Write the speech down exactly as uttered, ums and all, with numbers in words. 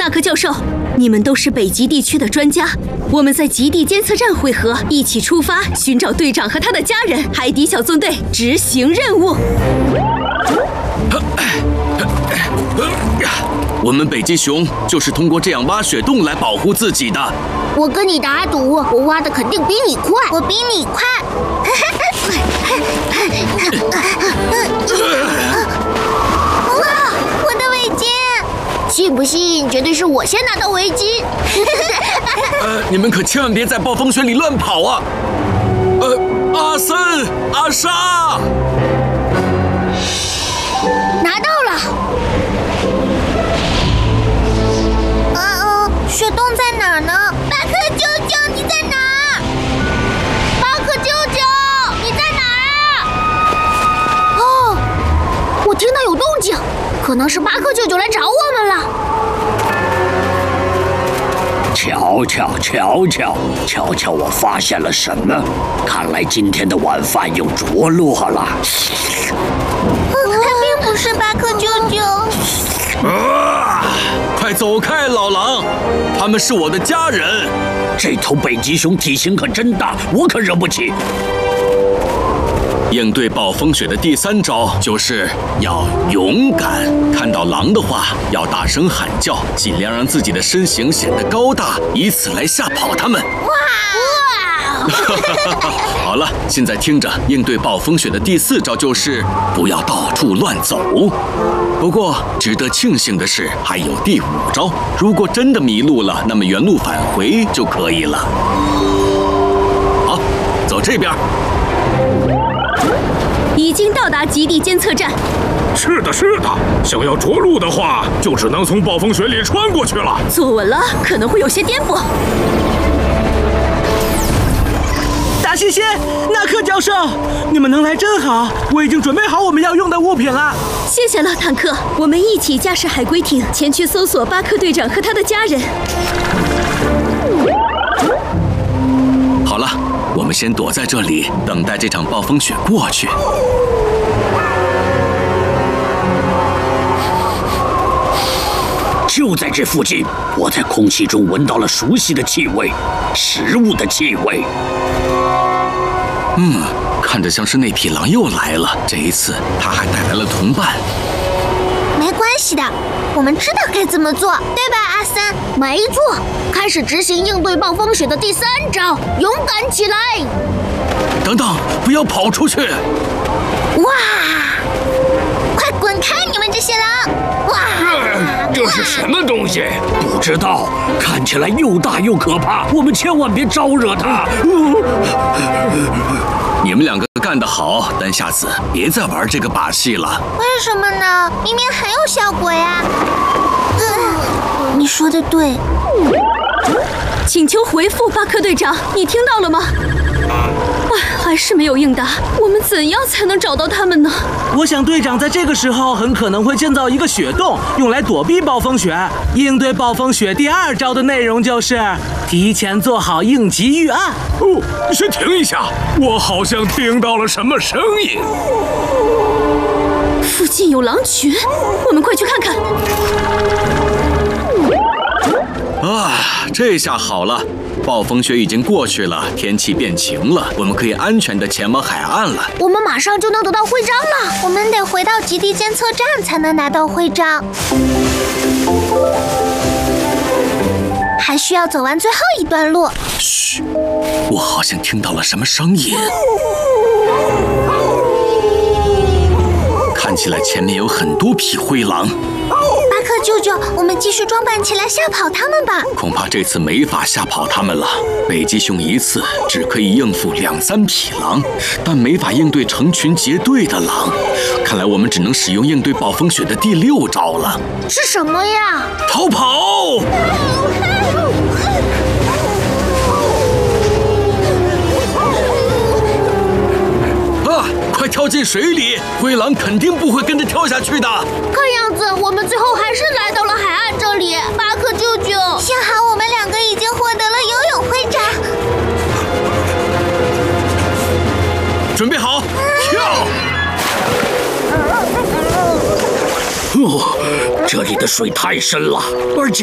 纳克教授，你们都是北极地区的专家，我们在极地监测站汇合，一起出发寻找队长和他的家人。海底小纵队执行任务。 我们北极熊就是通过这样挖雪洞来保护自己的。 我跟你打赌，我挖的肯定比你快， 我比你快。哇，我的围巾！ 信不信？绝对是我先拿到围巾。 呃，你们可千万别在暴风雪里乱跑啊！呃，阿森、阿莎， 拿到了。 呃呃，雪洞在哪儿呢？巴克舅舅，你在哪儿？巴克舅舅，你在哪儿啊？ 哦，我听到有动静，可能是巴克舅舅来找我们了。 瞧瞧瞧瞧瞧瞧，我发现了什么？看来今天的晚饭又着落了。 他并不是巴克舅舅。 啊！快走开，老狼！他们是我的家人。 这头北极熊体型可真大，我可惹不起。 应对暴风雪的第三招就是要勇敢。看到狼的话，要大声喊叫，尽量让自己的身形显得高大，以此来吓跑它们。 哇！ 好了，现在听着，应对暴风雪的第四招就是不要到处乱走。不过，值得庆幸的是，还有第五招。如果真的迷路了，那么原路返回就可以了。好，走这边。 已经到达极地监测站。 是的，是的，想要着陆的话，就只能从暴风雪里穿过去了。 坐稳了，可能会有些颠簸。 大谢谢，纳克教授，你们能来真好，我已经准备好我们要用的物品了。 谢谢了，坦克，我们一起驾驶海龟艇前去搜索巴克队长和他的家人。 好了，我们先躲在这里，等待这场暴风雪过去。 就在这附近，我在空气中闻到了熟悉的气味，食物的气味。 嗯，看着像是那匹狼又来了，这一次他还带来了同伴。 没关系的，我们知道该怎么做，对吧，阿森？ 没错，开始执行应对暴风雪的第三招，勇敢起来！ 等等，不要跑出去！ 哇！快滚开，你们这些狼！哇！ 呃、这是什么东西？不知道，看起来又大又可怕，我们千万别招惹它。 你们两个干得好，但下次别再玩这个把戏了。 为什么呢？明明很有效果呀。呃、你说的对。 请求回复，巴克队长，你听到了吗？哎，还是没有应答。我们怎样才能找到他们呢？ 我想队长在这个时候很可能会建造一个雪洞，用来躲避暴风雪。应对暴风雪第二招的内容就是提前做好应急预案。 哦，先停一下，我好像听到了什么声音。 附近有狼群，我们快去看看。 啊，这下好了，暴风雪已经过去了，天气变晴了，我们可以安全地前往海岸了。 我们马上就能得到徽章了。 我们得回到极地监测站才能拿到徽章，还需要走完最后一段路。 嘘，我好像听到了什么声音。看起来前面有很多匹灰狼。 巴克舅舅，我们继续装扮起来吓跑他们吧。 恐怕这次没法吓跑他们了。北极熊一次只可以应付两三匹狼，但没法应对成群结队的狼。看来我们只能使用应对暴风雪的第六招了。 是什么呀？ 逃跑！啊！快跳进水里！灰狼肯定不会跟着跳下去的。 看样子我们最后还是来到了海岸这里。巴克舅舅， 幸好我们两个已经获得了游泳徽章。 准备好，跳！ 哦，这里的水太深了，而且